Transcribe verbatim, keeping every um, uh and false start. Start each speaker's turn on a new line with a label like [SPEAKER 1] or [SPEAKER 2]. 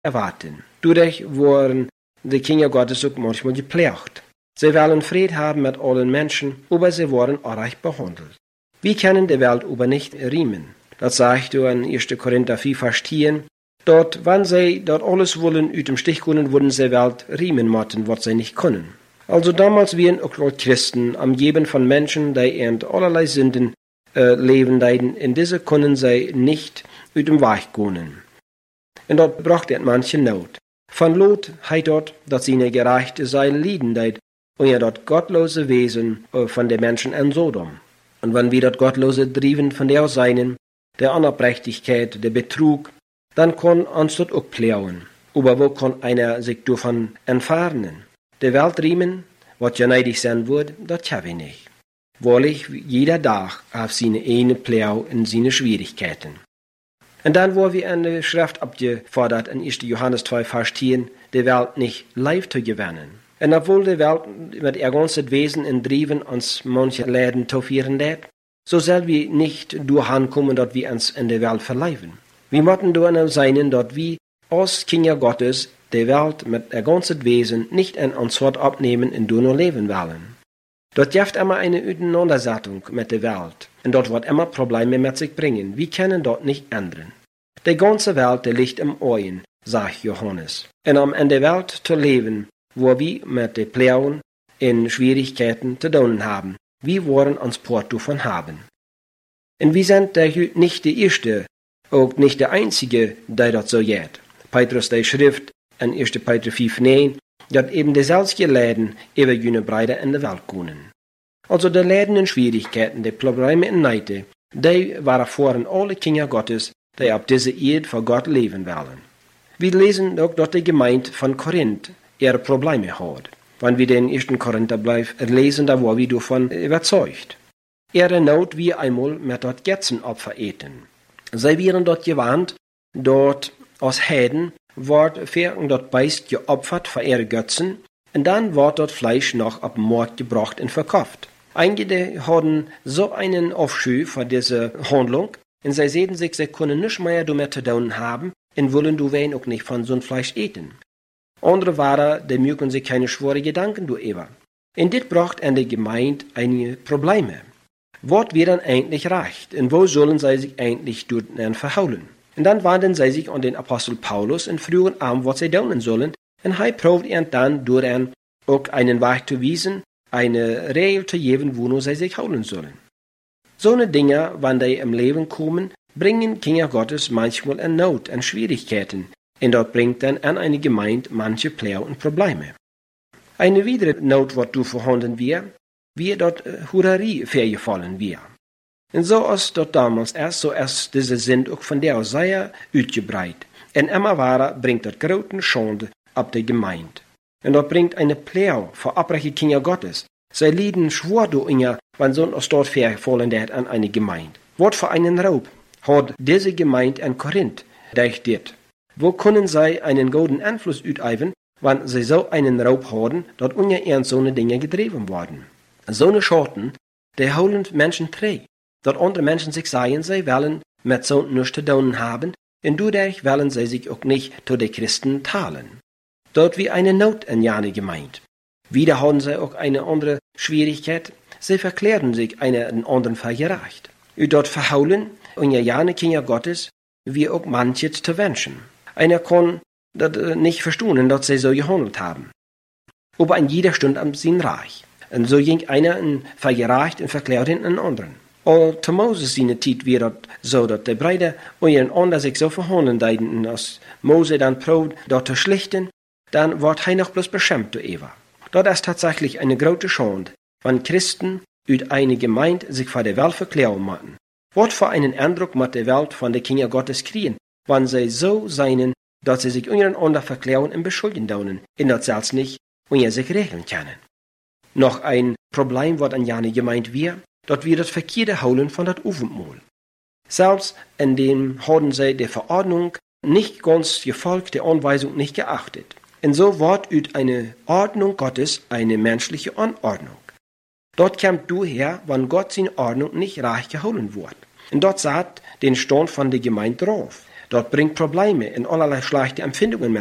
[SPEAKER 1] erwarten. Dadurch wurden die Kinder Gottes auch manchmal geplagt. Sie wollen Frieden haben mit allen Menschen, aber sie wurden unrecht behandelt. Wir können die Welt aber nicht riemen. Das sagt du in erster Korinther vier, Vers zehn. Dort, wenn sie dort alles wollen, uit dem Stich können, würden sie Welt riemen müssen, was sie nicht können. Also damals wären auch Christen am Geben von Menschen, die in allerlei Sünden äh, leben, die in diese können sie nicht uit dem Weg gehen. Und dort braucht er manche Not. Von Lot heißt dort, dass sie nicht gerecht sein lieden, deit, und ja dort gottlose Wesen äh, von den Menschen in Sodom. Und wenn wir dort gottlose driven von der Seinen, der Unabrechtschaft, der Betrug, dann kann uns dort auch plauen. Aber wo kann einer sich davon entfernen? Die Welt riemen, was ja neidig sein wird, das kann wir nicht. Wahrlich, jeder Tag hat seine eine Plau in seine Schwierigkeiten. Und dann, wo wir in der Schrift abgefordert, in erster Johannes zwei, Vers zehn, die Welt nicht live zu gewinnen. Und obwohl die Welt mit ihr ganzes Wesen in Driven uns manche Läden taufieren lädt, so soll wir nicht durchkommen, dass wir uns in der Welt verleiben. Wir müssen nur sein, dass wir als Kinder Gottes die Welt mit ihr ganzes Wesen nicht in uns Wort abnehmen und nur leben wollen. Dort gibt immer eine Auseinandersetzung mit der Welt und dort wird immer Probleme mit sich bringen. Wir können dort nicht ändern. Die ganze Welt die liegt im Augen, sagt Johannes. Und um in der Welt zu leben, wo wir mit den Plauen in Schwierigkeiten zu tun haben, wir wollen uns Port davon haben. Und wir sind nicht die Erste, auch nicht der Einzige, der das so geht. Petrus, der Schrift in erster Petrus vier, neun, dass eben dieselbe Läden über jene Breite in der Welt können. Also die Läden in Schwierigkeiten, die Probleme in Neite, die waren vorhin alle Kinder Gottes, die auf diese Erde vor Gott leben wollen. Wir lesen auch, dass die Gemeinde von Korinth ihre Probleme hat. Wenn wir den ersten Korintherbrief lesen, da war wir davon überzeugt. Ihre Not wie einmal mit dort Götzenopfer eten. Sie wären dort gewarnt, dort aus Heiden wird für dort Beist geopfert für ihre Götzen, und dann wird dort Fleisch noch auf den Markt gebracht und verkauft. Einige haben so einen Aufscheu vor dieser Handlung, und sie sehen sich, sie können nicht mehr damit zu tun haben, und wollen du wen auch nicht von so einem Fleisch eten. Andere waren, die mögen sich keine schwere Gedanken darüber. Und das braucht in der Gemeinde einige Probleme. Was wird dann eigentlich recht, und wo sollen sie sich eigentlich dort verhaulen? Und dann wandten sie sich an den Apostel Paulus und frühen an, was sie tun sollen, und er probt ihnen dann durch ihn auch einen Weg zu wiesen, eine Regel zu geben, wo nur sie sich holen sollen. So eine Dinge, wenn die im Leben kommen, bringen Kinder Gottes manchmal in Not, in Schwierigkeiten, und dort bringt dann an eine Gemeinde manche Pläu und Probleme. Eine weitere Not, was du vorhanden wir, wie dort Hurerie vergefallen wir. Und so ist dort damals erst, so ist diese Sinn auch von der sehr uitgebreit. Und immer wahrer bringt dort großen Schande ab der Gemeinde. Und dort bringt eine Pläu für abbreche Kinder Gottes. Sie lieden schwor du inja, wenn so ein dort vergefallen wird an eine Gemeinde. Wort für einen Raub hat diese Gemeinde in Korinth deichtet. Wo können sie einen guten Einfluss üben, wenn sie so einen Raub haben, dort ungern so eine Dinge getrieben worden? So eine Schotten, die holen Menschen träg. Dort andere Menschen sich sagen, sie wollen mit so nichts zu tun haben, und dadurch wollen sie sich auch nicht zu den Christen teilen. Dort wie eine Not in jene Gemeinde. Wieder haben sie auch eine andere Schwierigkeit, sie verklären sich einen anderen Fall gerecht. Und dort verhaulen, und ja jene Kinder Gottes, wie auch manches zu wünschen. Einer kann das nicht verstehen, dass sie so gehandelt haben. Aber an jeder Stunde am sein Reich. Und so ging einer in vergereicht und verklärt einen anderen. Auch zu Moses seine Zeit war das so, dass die Brüder untereinander sich so verhandeln deuten, und als Mose dann probt, dort zu schlichten, dann wird er noch bloß beschämt darüber. Das ist tatsächlich eine große Schande, wenn Christen uit eine Gemeinde sich vor der Welt verklären müssen. Was für einen Eindruck muss die Welt von den Kindern Gottes kriegen, wenn sie so seien, dass sie sich untereinander verklären und beschuldigen dürfen, und das selbst nicht, und sich regeln können. Noch ein Problem, was an jene Gemeinde wir, dass wir das verkehrte Holen von das Abendmahl. Selbst in dem haben sie die Verordnung nicht ganz gefolgt, die Anweisung nicht geachtet. Und so wird ut eine Ordnung Gottes eine menschliche Anordnung. Dort kommt du her, wenn Gott seine Ordnung nicht reich geholen wird. Und dort sagt den Stand von der Gemeinde drauf. Dort bringt Probleme und allerlei schlechte Empfindungen